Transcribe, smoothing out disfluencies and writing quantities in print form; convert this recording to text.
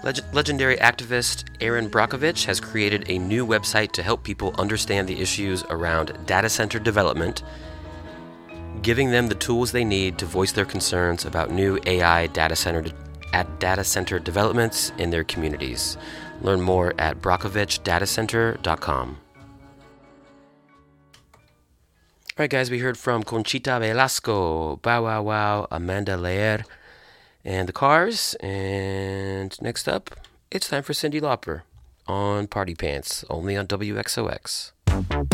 Legendary activist Aaron Brockovich has created a new website to help people understand the issues around data center development, giving them the tools they need to voice their concerns about new AI data center developments in their communities. Learn more at brockovichdatacenter.com. All right, guys, we heard from Conchita Velasco, Bow Wow Wow, Amanda Leer, and the Cars. And next up, it's time for Cyndi Lauper on Party Pants, only on WXOX.